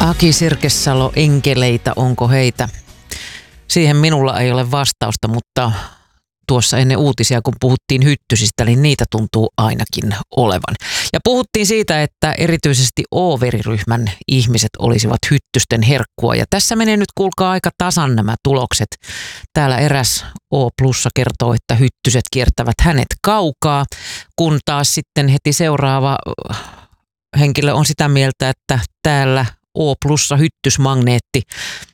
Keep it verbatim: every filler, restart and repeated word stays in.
Aki Sirkesalo, enkeleitä, onko heitä? Siihen minulla ei ole vastausta, mutta tuossa ennen uutisia, kun puhuttiin hyttysistä, niin niitä tuntuu ainakin olevan. Ja puhuttiin siitä, että erityisesti O-veriryhmän ihmiset olisivat hyttysten herkkua. Ja tässä menee nyt, kuulkaa, aika tasan nämä tulokset. Täällä eräs O plussa kertoo, että hyttyset kiertävät hänet kaukaa, kun taas sitten heti seuraava henkilö on sitä mieltä, että täällä O plussa hyttysmagneetti